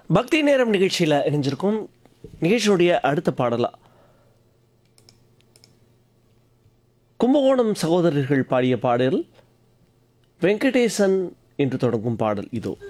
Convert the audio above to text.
பக்தி நேரம் நிகழ்ச்சியில் இணைஞ்சிருக்கும். நிகழ்ச்சியுடைய அடுத்த பாடலா கும்பகோணம் சகோதரர்கள் பாடிய பாடல் வெங்கடேசன் என்று தொடங்கும் பாடல் இதோ.